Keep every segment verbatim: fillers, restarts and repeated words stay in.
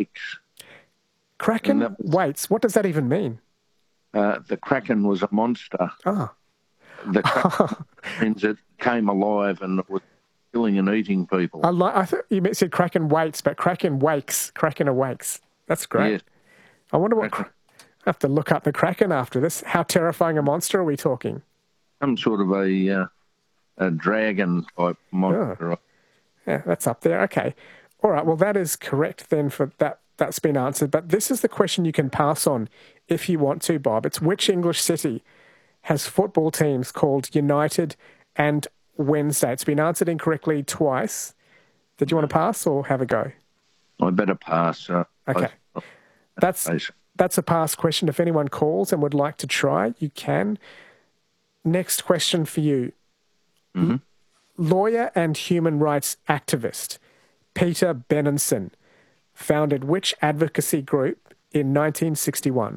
wakes. Kraken was, waits. What does that even mean? Uh, the Kraken was a monster. Oh. The Kraken means it came alive and it was killing and eating people. I, like, I thought you said Kraken waits, but Kraken wakes. Kraken awakes. That's great. Yes. I wonder what... Kraken. I have to look up the Kraken after this. How terrifying a monster are we talking? Some sort of a, uh, a dragon-type monster. Oh. Yeah, that's up there. Okay. All right, well, that is correct then for that. That's been answered. But this is the question you can pass on if you want to, Bob. It's which English city has football teams called United and Wednesday? It's been answered incorrectly twice. Did you want to pass or have a go? I better pass. Uh, okay. I, that's that's a pass question. If anyone calls and would like to try, you can. Next question for you. Mm-hmm. Lawyer and human rights activist Peter Benenson founded which advocacy group in nineteen sixty-one?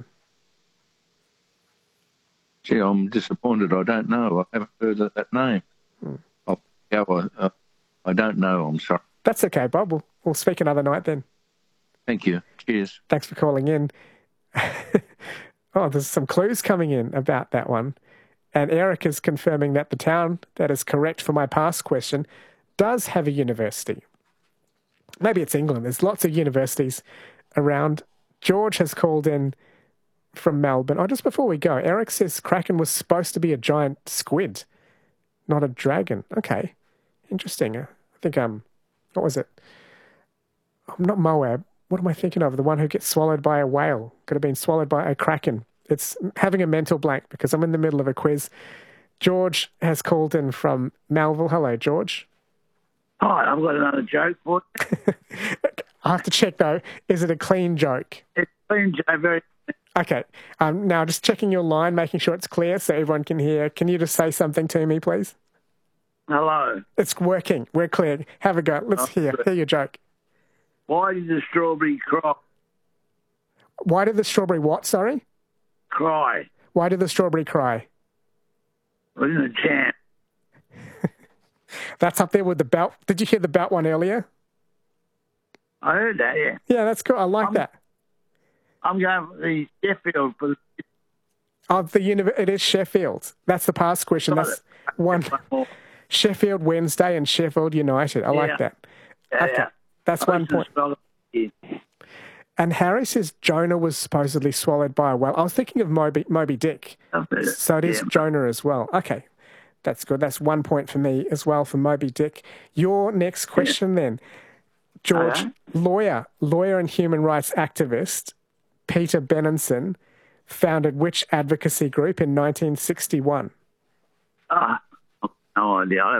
Gee, I'm disappointed. I don't know. I haven't heard of that name. Hmm. I'll go. Uh, I don't know. I'm sorry. That's okay, Bob. We'll, we'll speak another night then. Thank you. Cheers. Thanks for calling in. Oh, there's some clues coming in about that one. And Eric is confirming that the town that is correct for my past question does have a university. Maybe it's England. There's lots of universities around. George has called in from Melbourne. Oh, just before we go, Eric says Kraken was supposed to be a giant squid, not a dragon. Okay, interesting. I think, um, what was it? Oh, not Moab. What am I thinking of? The one who gets swallowed by a whale. Could have been swallowed by a kraken. It's having a mental blank because I'm in the middle of a quiz. George has called in from Melville. Hello, George. Hi, I've got another joke for you. I have to check, though. Is it a clean joke? It's a clean joke, very Okay. Um, now, just checking your line, making sure it's clear so everyone can hear. Can you just say something to me, please? Hello. It's working. We're clear. Have a go. Let's oh, hear. Good. Hear your joke. Why did the strawberry cry? Why did the strawberry what, sorry? Cry. Why did the strawberry cry? It was in a jam. That's up there with the belt. Did you hear the belt one earlier? I heard that, yeah. Yeah, that's cool. I like I'm, that. I'm going for the Sheffield. For the... Oh, the uni- it is Sheffield. That's the past question. Got That's it. one. Sheffield Wednesday and Sheffield United. I yeah. like that. Yeah, okay. yeah. That's I one point. Yeah. And Harry says Jonah was supposedly swallowed by a whale. I was thinking of Moby, Moby Dick. So it is yeah. Jonah as well. Okay. That's good. That's one point for me as well for Moby Dick. Your next question yeah. then. George, uh-huh. lawyer, lawyer and human rights activist Peter Benenson founded which advocacy group in nineteen sixty-one? Ah, uh, no idea.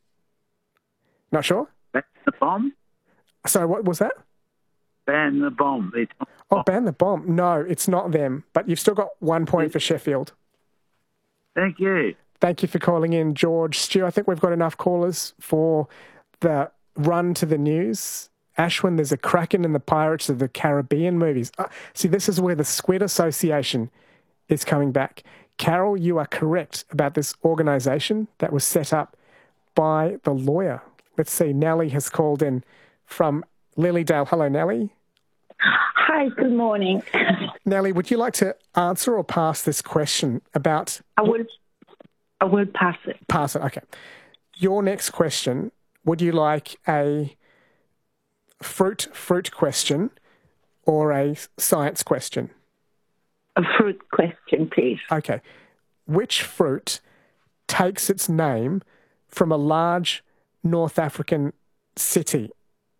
Not sure? Ban the bomb? Sorry, what was that? Ban the bomb. Oh, ban the bomb. No, it's not them. But you've still got one point for Sheffield. Thank you. Thank you for calling in, George. Stu, I think we've got enough callers for the run to the news. Ashwin, there's a Kraken in the Pirates of the Caribbean movies. Uh, see, this is where the Squid Association is coming back. Carol, you are correct about this organisation that was set up by the lawyer. Let's see, Nellie has called in from Lilydale. Hello, Nellie. Hi, good morning. Nellie, would you like to answer or pass this question about... I will, I will pass it. Pass it, okay. Your next question, would you like a fruit fruit question or a science question? A fruit question, please. Okay. Which fruit takes its name from a large North African city?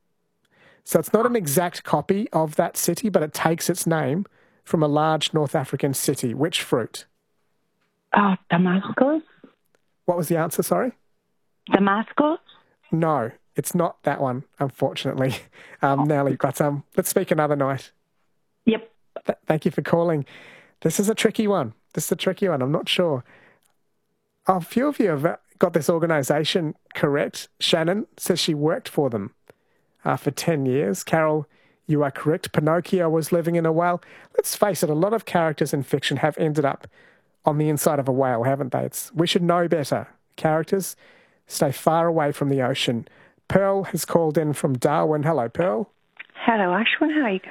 So it's not an exact copy of that city, but it takes its name from a large North African city. Which fruit? Oh, Damascus. What was the answer, sorry? Damascus? No, it's not that one, unfortunately, um, Nellie. But um, let's speak another night. Yep. Th- thank you for calling. This is a tricky one. This is a tricky one. I'm not sure. A few of you have got this organisation correct. Shannon says she worked for them uh, for ten years. Carol, you are correct. Pinocchio was living in a whale. Let's face it, a lot of characters in fiction have ended up on the inside of a whale, haven't they? It's, we should know better. Characters, stay far away from the ocean. Pearl has called in from Darwin. Hello, Pearl. Hello, Ashwin. How are you